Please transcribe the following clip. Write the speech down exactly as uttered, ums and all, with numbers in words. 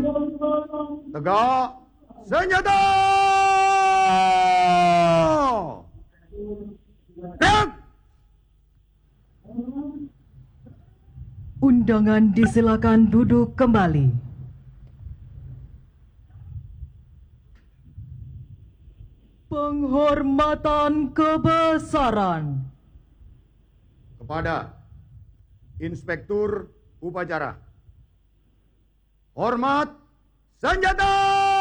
Tegak senjata! Gerak! Undangan disilakan duduk kembali. Penghormatan kebesaran Kepada Inspektur Upacara. Hormat senjata!